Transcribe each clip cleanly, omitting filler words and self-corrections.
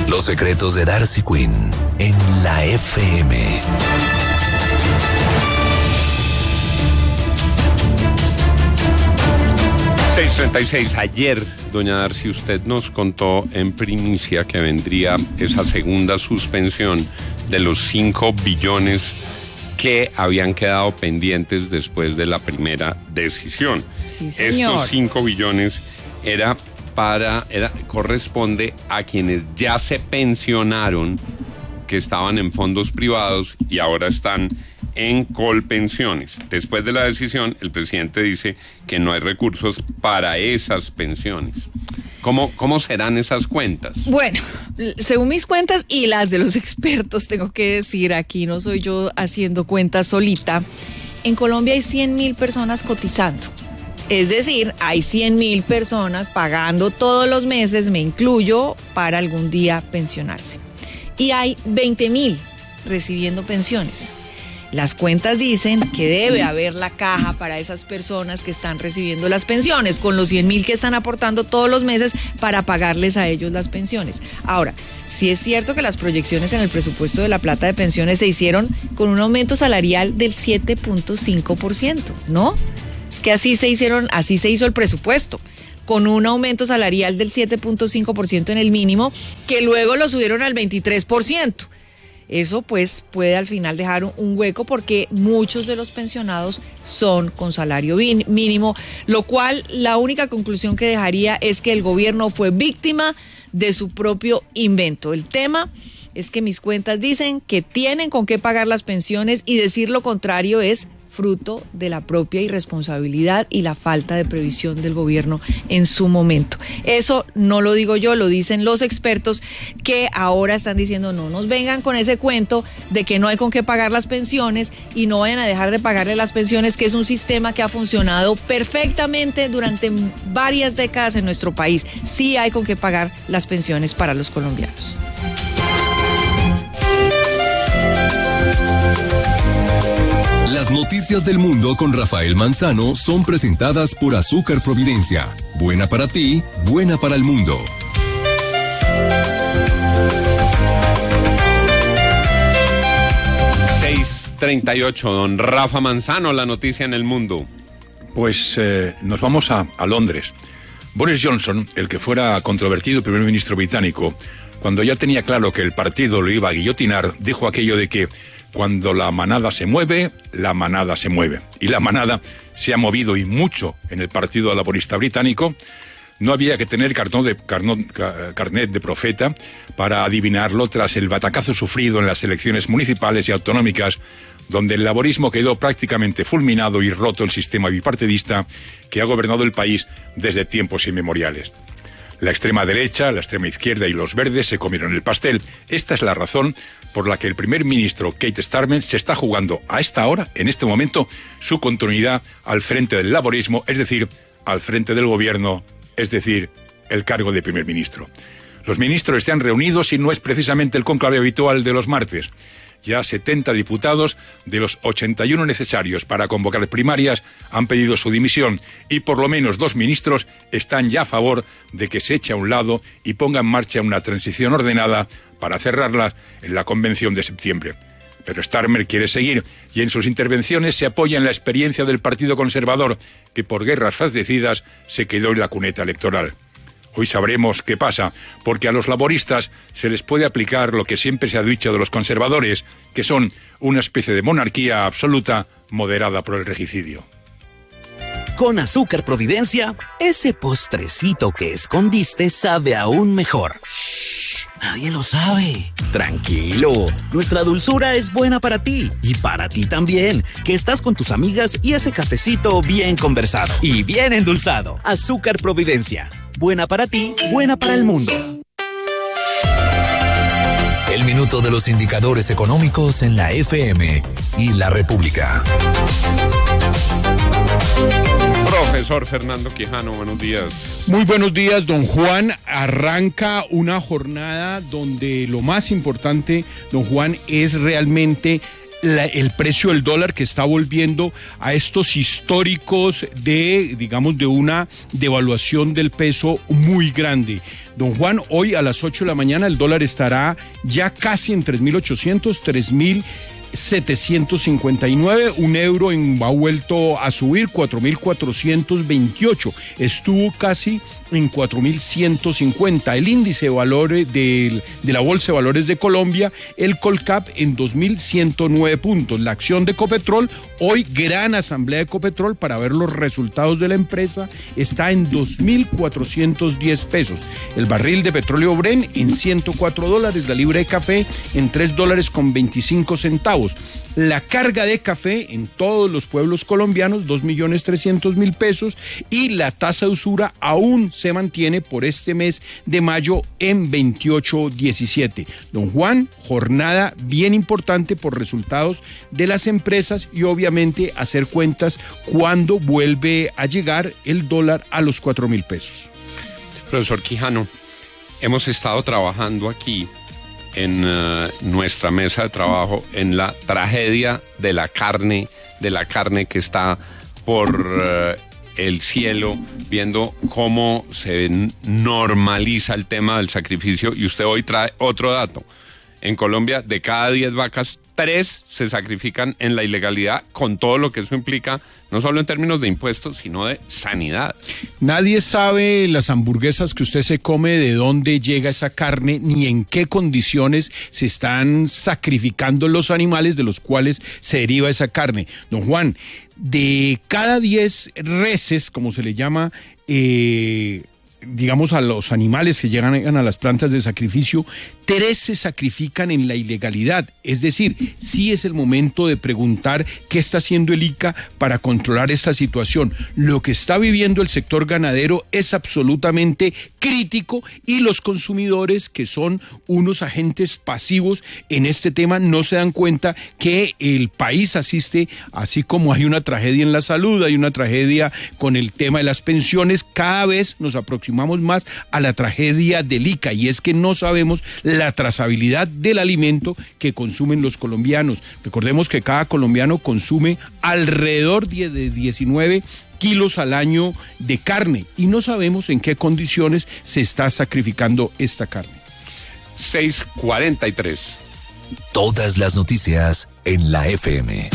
Los secretos de Darcy Quinn en la FM. 6:36. Ayer, doña Darcy, usted nos contó en primicia que vendría esa segunda suspensión de los 5 billones que habían quedado pendientes después de la primera decisión. Sí, señor. Estos 5 billones corresponde a quienes ya se pensionaron, que estaban en fondos privados y ahora están en Colpensiones. Después de la decisión, el presidente dice que no hay recursos para esas pensiones. ¿Cómo serán esas cuentas? Bueno, según mis cuentas y las de los expertos, tengo que decir, aquí no soy yo haciendo cuentas solita, en Colombia hay 100.000 personas cotizando. Es decir, hay 100.000 personas pagando todos los meses, me incluyo, para algún día pensionarse. Y hay 20.000 recibiendo pensiones. Las cuentas dicen que debe haber la caja para esas personas que están recibiendo las pensiones, con los 100.000 que están aportando todos los meses para pagarles a ellos las pensiones. Ahora, sí es cierto que las proyecciones en el presupuesto de la plata de pensiones se hicieron con un aumento salarial del 7.5%, ¿no? Es que así se hizo el presupuesto, con un aumento salarial del 7.5% en el mínimo, que luego lo subieron al 23%. Eso pues puede al final dejar un hueco porque muchos de los pensionados son con salario mínimo, lo cual la única conclusión que dejaría es que el gobierno fue víctima de su propio invento. El tema es que mis cuentas dicen que tienen con qué pagar las pensiones y decir lo contrario es fruto de la propia irresponsabilidad y la falta de previsión del gobierno en su momento. Eso no lo digo yo, lo dicen los expertos que ahora están diciendo no nos vengan con ese cuento de que no hay con qué pagar las pensiones y no vayan a dejar de pagarle las pensiones, que es un sistema que ha funcionado perfectamente durante varias décadas en nuestro país. Sí hay con qué pagar las pensiones para los colombianos. Las noticias del mundo con Rafael Manzano son presentadas por Azúcar Providencia. Buena para ti, buena para el mundo. 6:38, don Rafa Manzano, la noticia en el mundo. Pues nos vamos a Londres. Boris Johnson, el que fuera controvertido primer ministro británico, cuando ya tenía claro que el partido lo iba a guillotinar, dijo aquello de que cuando la manada se mueve, la manada se mueve. Y la manada se ha movido y mucho en el Partido Laborista británico. No había que tener carnet de profeta para adivinarlo tras el batacazo sufrido en las elecciones municipales y autonómicas, donde el laborismo quedó prácticamente fulminado y roto el sistema bipartidista que ha gobernado el país desde tiempos inmemoriales. La extrema derecha, la extrema izquierda y los verdes se comieron el pastel. Esta es la razón por la que el primer ministro Keir Starmer se está jugando a esta hora, en este momento, su continuidad al frente del laborismo, es decir, al frente del gobierno, es decir, el cargo de primer ministro. Los ministros están reunidos y no es precisamente el cónclave habitual de los martes. Ya 70 diputados de los 81 necesarios para convocar primarias han pedido su dimisión y por lo menos 2 ministros están ya a favor de que se eche a un lado y ponga en marcha una transición ordenada para cerrarlas en la convención de septiembre. Pero Starmer quiere seguir y en sus intervenciones se apoya en la experiencia del Partido Conservador, que por guerras fallecidas se quedó en la cuneta electoral. Hoy sabremos qué pasa, porque a los laboristas se les puede aplicar lo que siempre se ha dicho de los conservadores, que son una especie de monarquía absoluta moderada por el regicidio. Con Azúcar Providencia, ese postrecito que escondiste sabe aún mejor. Shh, nadie lo sabe. Tranquilo, nuestra dulzura es buena para ti y para ti también, que estás con tus amigas y ese cafecito bien conversado y bien endulzado. Azúcar Providencia, buena para ti, buena para el mundo. El minuto de los indicadores económicos en la FM y la República. Profesor Fernando Quijano, buenos días. Muy buenos días, don Juan. Arranca una jornada donde lo más importante, don Juan, es realmente el precio del dólar, que está volviendo a estos históricos de, digamos, de una devaluación del peso muy grande. Don Juan, hoy a las 8 de la mañana el dólar estará ya casi en 3.800, 3.759, un euro ha vuelto a subir, 4.428, estuvo casi en 4.150. El índice de valores de la Bolsa de Valores de Colombia, el Colcap, en 2.109 puntos. La acción de Ecopetrol, hoy gran asamblea de Ecopetrol para ver los resultados de la empresa, está en 2.410 pesos. El barril de petróleo Brent en $104, la libra de café en $3.25. La carga de café en todos los pueblos colombianos, 2.300.000 pesos, y la tasa de usura aún se mantiene por este mes de mayo en 28.17. Don Juan, jornada bien importante por resultados de las empresas y obviamente hacer cuentas cuando vuelve a llegar el dólar a los 4.000 pesos. Profesor Quijano, hemos estado trabajando aquí en nuestra mesa de trabajo en la tragedia de la carne que está por el cielo, viendo cómo se normaliza el tema del sacrificio, y usted hoy trae otro dato. En Colombia, de cada 10 vacas, 3 se sacrifican en la ilegalidad, con todo lo que eso implica, no solo en términos de impuestos, sino de sanidad. Nadie sabe las hamburguesas que usted se come, de dónde llega esa carne, ni en qué condiciones se están sacrificando los animales de los cuales se deriva esa carne. Don Juan, de cada 10 reses, como se le llama, digamos, a los animales que llegan a las plantas de sacrificio, 3 se sacrifican en la ilegalidad. Es decir, sí es el momento de preguntar qué está haciendo el ICA para controlar esta situación. Lo que está viviendo el sector ganadero es absolutamente crítico, y los consumidores, que son unos agentes pasivos en este tema, no se dan cuenta que el país asiste, así como hay una tragedia en la salud, hay una tragedia con el tema de las pensiones, cada vez nos aproximamos más a la tragedia del ICA, y es que no sabemos la trazabilidad del alimento que consumen los colombianos. Recordemos que cada colombiano consume alrededor de 19 kilos al año de carne, y no sabemos en qué condiciones se está sacrificando esta carne. 6:43. Todas las noticias en la FM.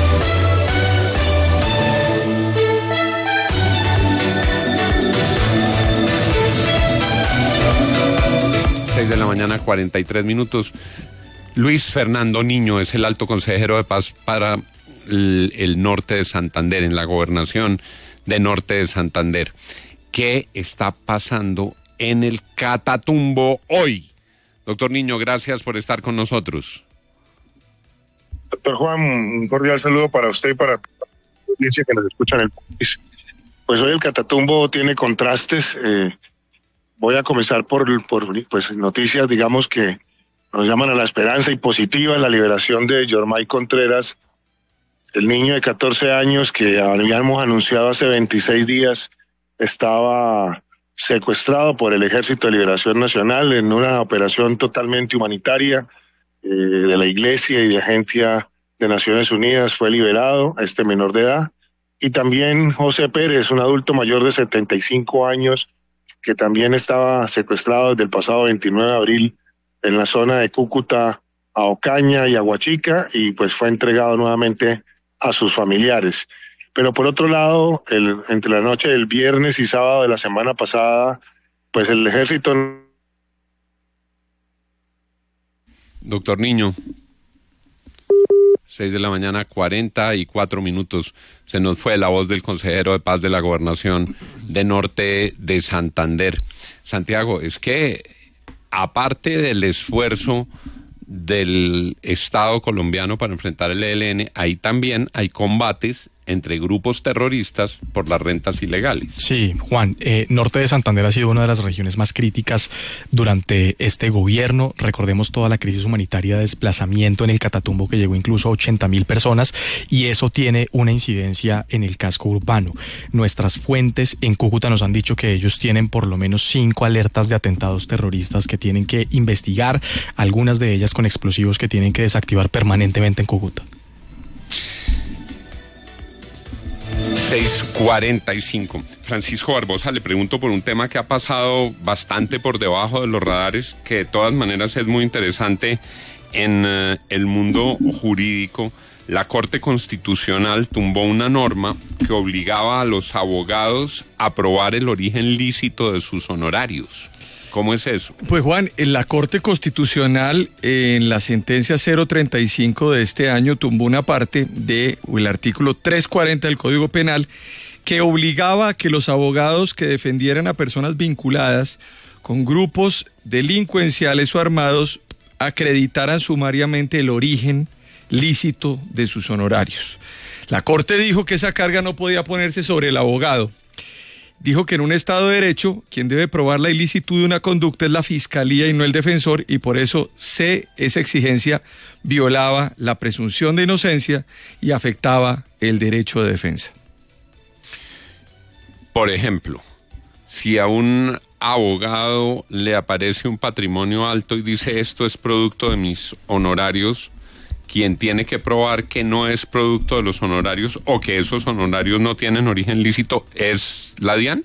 De la mañana, 43 minutos. Luis Fernando Niño es el alto consejero de paz para el norte de Santander, en la gobernación de norte de Santander. ¿Qué está pasando en el Catatumbo hoy? Doctor Niño, gracias por estar con nosotros. Doctor Juan, un cordial saludo para usted y para la audiencia que nos escucha en el país. Pues hoy el Catatumbo tiene contrastes. Voy a comenzar por pues noticias, digamos, que nos llaman a la esperanza y positiva: la liberación de Yormay Contreras, el niño de 14 años que habíamos anunciado hace 26 días estaba secuestrado por el Ejército de Liberación Nacional en una operación totalmente humanitaria de la Iglesia y de Agencia de Naciones Unidas. Fue liberado este menor de edad. Y también José Pérez, un adulto mayor de 75 años, que también estaba secuestrado desde el pasado 29 de abril en la zona de Cúcuta, a Ocaña y Aguachica, y pues fue entregado nuevamente a sus familiares. Pero por otro lado, entre la noche del viernes y sábado de la semana pasada, pues el ejército... Doctor Niño, 6 de la mañana, 44 minutos. Se nos fue la voz del consejero de paz de la gobernación de norte de Santander. Santiago, es que aparte del esfuerzo del Estado colombiano para enfrentar el ELN, ahí también hay combates entre grupos terroristas por las rentas ilegales. Sí, Juan, norte de Santander ha sido una de las regiones más críticas durante este gobierno. Recordemos toda la crisis humanitaria de desplazamiento en el Catatumbo, que llegó incluso a 80.000 personas, y eso tiene una incidencia en el casco urbano. Nuestras fuentes en Cúcuta nos han dicho que ellos tienen por lo menos 5 alertas de atentados terroristas que tienen que investigar, algunas de ellas con explosivos que tienen que desactivar permanentemente en Cúcuta. 6:45. Francisco Barbosa, le pregunto por un tema que ha pasado bastante por debajo de los radares, que de todas maneras es muy interesante en el mundo jurídico. La Corte Constitucional tumbó una norma que obligaba a los abogados a probar el origen lícito de sus honorarios. ¿Cómo es eso? Pues Juan, en la Corte Constitucional, en la sentencia 035 de este año, tumbó una parte del artículo 340 del Código Penal que obligaba a que los abogados que defendieran a personas vinculadas con grupos delincuenciales o armados acreditaran sumariamente el origen lícito de sus honorarios. La Corte dijo que esa carga no podía ponerse sobre el abogado. Dijo que en un Estado de Derecho, quien debe probar la ilicitud de una conducta es la Fiscalía y no el defensor, y por eso esa exigencia violaba la presunción de inocencia y afectaba el derecho de defensa. Por ejemplo, si a un abogado le aparece un patrimonio alto y dice esto es producto de mis honorarios, quien tiene que probar que no es producto de los honorarios o que esos honorarios no tienen origen lícito es la DIAN.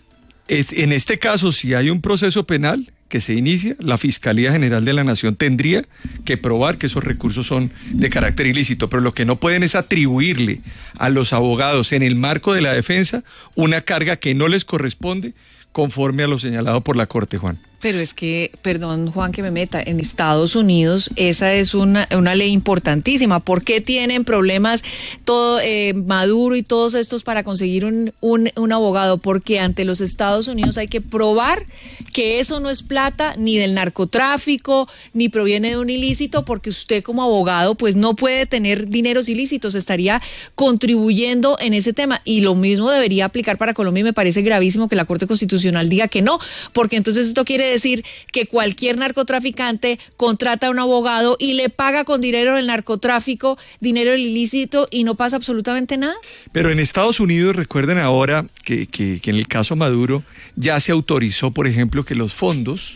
En este caso, si hay un proceso penal que se inicia, la Fiscalía General de la Nación tendría que probar que esos recursos son de carácter ilícito, pero lo que no pueden es atribuirle a los abogados en el marco de la defensa una carga que no les corresponde conforme a lo señalado por la Corte, Juan. Pero es que, perdón Juan que me meta, en Estados Unidos esa es una ley importantísima. ¿Por qué tienen problemas todo Maduro y todos estos para conseguir un abogado? Porque ante los Estados Unidos hay que probar que eso no es plata ni del narcotráfico, ni proviene de un ilícito, porque usted como abogado pues no puede tener dineros ilícitos, estaría contribuyendo en ese tema. Y lo mismo debería aplicar para Colombia y me parece gravísimo que la Corte Constitucional diga que no, porque entonces esto quiere decir que cualquier narcotraficante contrata a un abogado y le paga con dinero del narcotráfico, dinero ilícito, y no pasa absolutamente nada. Pero en Estados Unidos, recuerden ahora que en el caso Maduro ya se autorizó, por ejemplo, que los fondos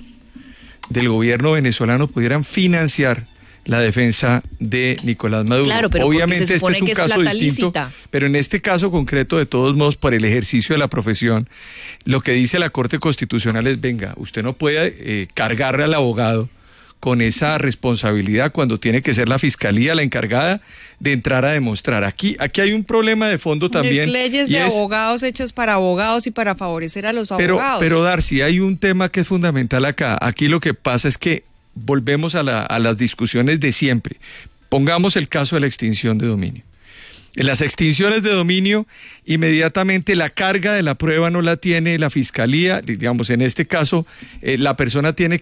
del gobierno venezolano pudieran financiar la defensa de Nicolás Maduro. Claro, pero obviamente se supone este es un caso distinto, lícita. Pero en este caso concreto, de todos modos, por el ejercicio de la profesión, lo que dice la Corte Constitucional es, venga, usted no puede cargarle al abogado con esa responsabilidad cuando tiene que ser la Fiscalía la encargada de entrar a demostrar. Aquí hay un problema de fondo también. Leyes de abogados hechas para abogados y para favorecer a los abogados. Pero Darcy, hay un tema que es fundamental acá. Aquí lo que pasa es que volvemos a las discusiones de siempre. Pongamos el caso de la extinción de dominio. En las extinciones de dominio, inmediatamente la carga de la prueba no la tiene la Fiscalía, digamos, en este caso, la persona tiene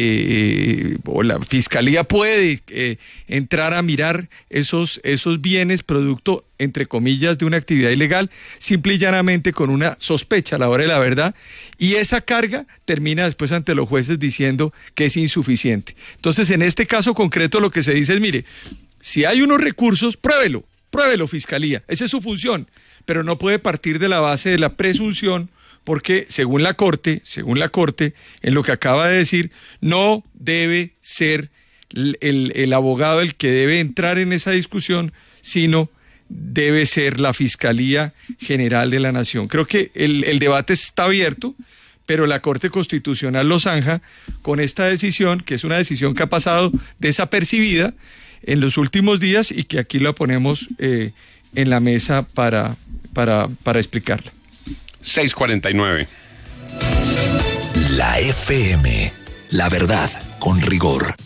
que, o la Fiscalía puede entrar a mirar esos bienes producto, entre comillas, de una actividad ilegal, simple y llanamente con una sospecha a la hora de la verdad, y esa carga termina después ante los jueces diciendo que es insuficiente. Entonces, en este caso concreto, lo que se dice es, mire, si hay unos recursos, pruébelo, Fiscalía, esa es su función, pero no puede partir de la base de la presunción, porque según la Corte, en lo que acaba de decir, no debe ser el abogado el que debe entrar en esa discusión, sino debe ser la Fiscalía General de la Nación. Creo que el debate está abierto, pero la Corte Constitucional lo zanja con esta decisión, que es una decisión que ha pasado desapercibida en los últimos días y que aquí la ponemos en la mesa para explicarla. 6:49. La FM, la verdad con rigor.